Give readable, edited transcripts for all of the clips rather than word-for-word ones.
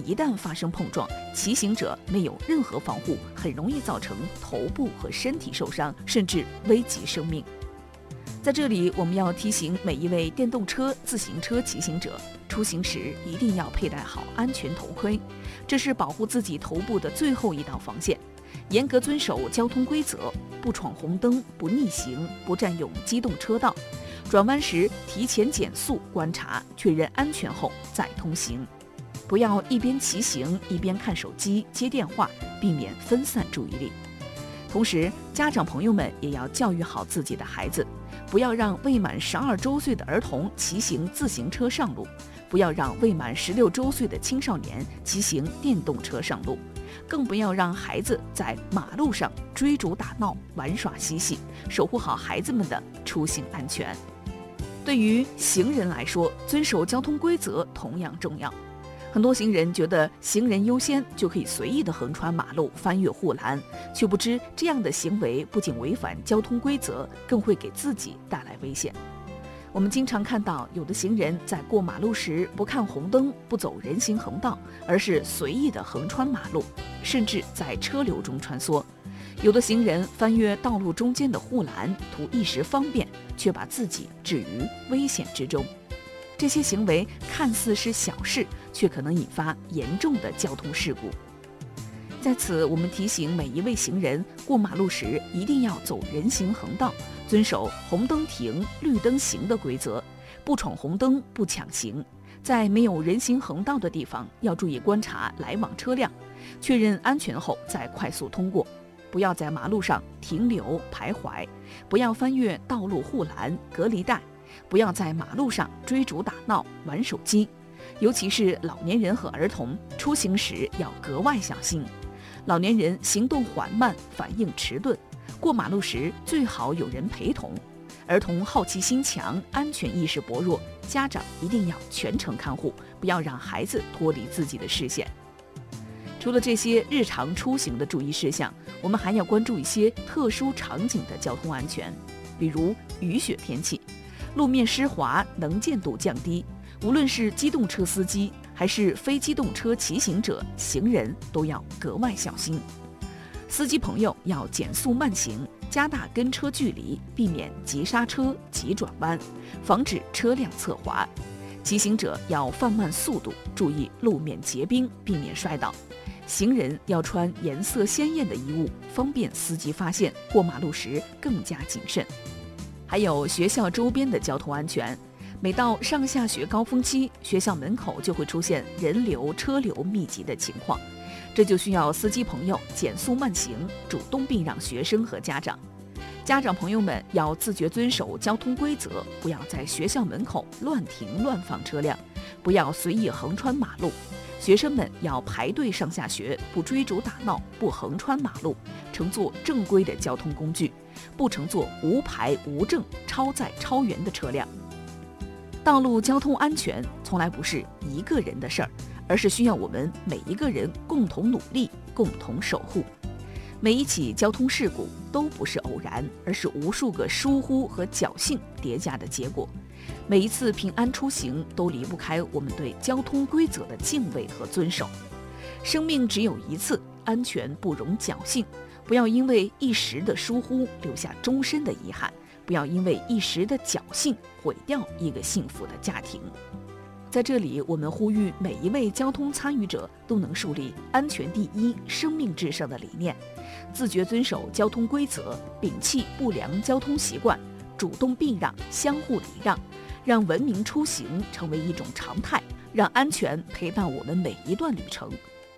一旦发生碰撞，骑行者没有任何防护，很容易造成头部和身体受伤，甚至危及生命。在这里，我们要提醒每一位电动车、自行车骑行者，出行时一定要佩戴好安全头盔，这是保护自己头部的最后一道防线。严格遵守交通规则，不闯红灯，不逆行，不占用机动车道，转弯时提前减速观察，确认安全后再通行。不要一边骑行一边看手机、接电话，避免分散注意力。同时，家长朋友们也要教育好自己的孩子，不要让未满12周岁的儿童骑行自行车上路，不要让未满16周岁的青少年骑行电动车上路，更不要让孩子在马路上追逐打闹、玩耍嬉戏，守护好孩子们的出行安全。对于行人来说，遵守交通规则同样重要。很多行人觉得行人优先，就可以随意的横穿马路、翻越护栏，却不知这样的行为不仅违反交通规则，更会给自己带来危险。我们经常看到有的行人在过马路时不看红灯，不走人行横道，而是随意的横穿马路，甚至在车流中穿梭。有的行人翻越道路中间的护栏，图一时方便，却把自己置于危险之中。这些行为看似是小事，却可能引发严重的交通事故。在此，我们提醒每一位行人，过马路时一定要走人行横道，遵守红灯停、绿灯行的规则，不闯红灯，不抢行。在没有人行横道的地方，要注意观察来往车辆，确认安全后再快速通过。不要在马路上停留徘徊，不要翻越道路护栏、隔离带，不要在马路上追逐打闹、玩手机。尤其是老年人和儿童，出行时要格外小心。老年人行动缓慢，反应迟钝，过马路时最好有人陪同。儿童好奇心强，安全意识薄弱，家长一定要全程看护，不要让孩子脱离自己的视线。除了这些日常出行的注意事项，我们还要关注一些特殊场景的交通安全，比如雨雪天气，路面湿滑，能见度降低，无论是机动车司机还是非机动车骑行者、行人都要格外小心。司机朋友要减速慢行，加大跟车距离，避免急刹车、急转弯，防止车辆侧滑。骑行者要放慢速度，注意路面结冰，避免摔倒。行人要穿颜色鲜艳的衣物，方便司机发现，过马路时更加谨慎。还有学校周边的交通安全，每到上下学高峰期，学校门口就会出现人流车流密集的情况，这就需要司机朋友减速慢行，主动避让学生和家长。家长朋友们要自觉遵守交通规则，不要在学校门口乱停乱放车辆，不要随意横穿马路。学生们要排队上下学，不追逐打闹，不横穿马路，乘坐正规的交通工具，不乘坐无牌无证、超载超员的车辆。道路交通安全从来不是一个人的事儿，而是需要我们每一个人共同努力，共同守护。每一起交通事故都不是偶然，而是无数个疏忽和侥幸叠加的结果。每一次平安出行都离不开我们对交通规则的敬畏和遵守。生命只有一次，安全不容侥幸。不要因为一时的疏忽留下终身的遗憾，不要因为一时的侥幸毁掉一个幸福的家庭。在这里，我们呼吁每一位交通参与者都能树立安全第一、生命至上的理念，自觉遵守交通规则，摒弃不良交通习惯，主动避让，相互礼让，让文明出行成为一种常态，让安全陪伴我们每一段旅程。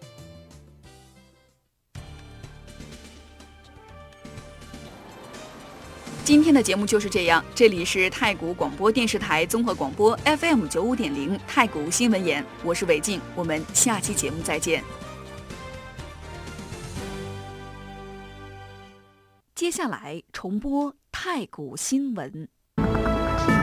今天的节目就是这样，这里是太谷广播电视台综合广播 FM95.0 太谷新闻眼，我是韦静，我们下期节目再见。接下来重播太谷新闻。